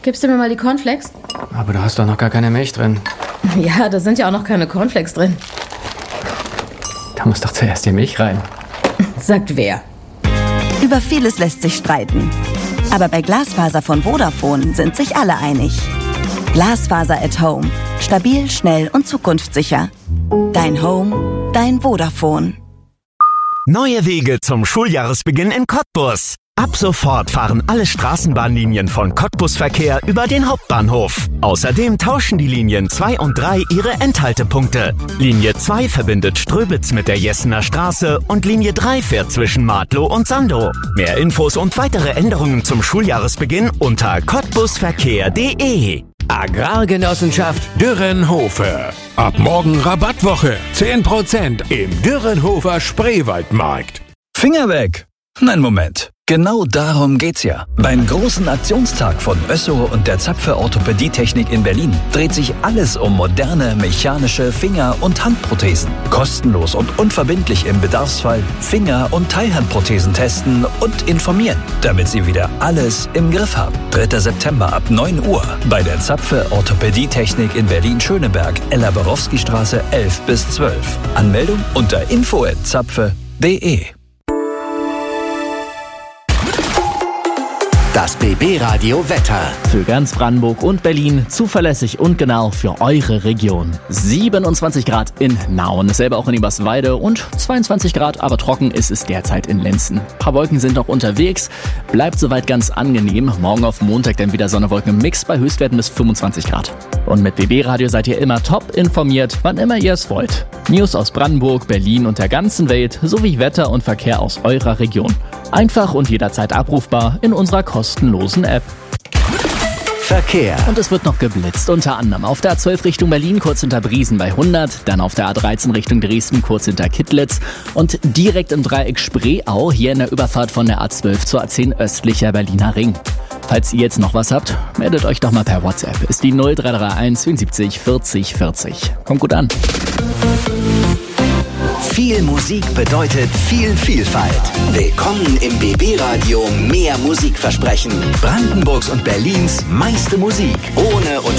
Gibst du mir mal die Cornflakes? Aber du hast doch noch gar keine Milch drin. Ja, da sind ja auch noch keine Cornflakes drin. Da muss doch zuerst die Milch rein. Sagt wer? Über vieles lässt sich streiten. Aber bei Glasfaser von Vodafone sind sich alle einig. Glasfaser at Home. Stabil, schnell und zukunftssicher. Dein Home, dein Vodafone. Neue Wege zum Schuljahresbeginn in Cottbus. Ab sofort fahren alle Straßenbahnlinien von Cottbus-Verkehr über den Hauptbahnhof. Außerdem tauschen die Linien 2 und 3 ihre Endhaltepunkte. Linie 2 verbindet Ströbitz mit der Jessener Straße und Linie 3 fährt zwischen Martlow und Sandow. Mehr Infos und weitere Änderungen zum Schuljahresbeginn unter cottbusverkehr.de. Agrargenossenschaft Dürrenhofer. Ab morgen Rabattwoche. 10% im Dürrenhofer Spreewaldmarkt. Finger weg! Nein, Moment. Genau darum geht's ja. Beim großen Aktionstag von Össo und der Zapfe Orthopädietechnik in Berlin dreht sich alles um moderne mechanische Finger- und Handprothesen. Kostenlos und unverbindlich im Bedarfsfall Finger- und Teilhandprothesen testen und informieren, damit Sie wieder alles im Griff haben. 3. September ab 9 Uhr bei der Zapfe Orthopädietechnik in Berlin-Schöneberg, Ella-Borowski-Straße 11 bis 12. Anmeldung unter info@zapfe.de. Das BB Radio Wetter. Für ganz Brandenburg und Berlin zuverlässig und genau für eure Region. 27 Grad in Nauen, dasselbe auch in Eberswalde und 22 Grad, aber trocken ist es derzeit in Lenzen. Ein paar Wolken sind noch unterwegs, bleibt soweit ganz angenehm. Morgen auf Montag dann wieder Sonne-Wolken im Mix bei Höchstwerten bis 25 Grad. Und mit BB Radio seid ihr immer top informiert, wann immer ihr es wollt. News aus Brandenburg, Berlin und der ganzen Welt sowie Wetter und Verkehr aus eurer Region. Einfach und jederzeit abrufbar in unserer kostenlosen App. Verkehr. Und es wird noch geblitzt, unter anderem auf der A12 Richtung Berlin, kurz hinter Briesen bei 100, dann auf der A13 Richtung Dresden, kurz hinter Kittlitz und direkt im Dreieck Spreeau, hier in der Überfahrt von der A12 zur A10 östlicher Berliner Ring. Falls ihr jetzt noch was habt, meldet euch doch mal per WhatsApp. Ist die 0331 74 40 40. Kommt gut an. Viel Musik bedeutet viel Vielfalt. Willkommen im BB Radio Mehr Musikversprechen. Brandenburgs und Berlins meiste Musik. Ohne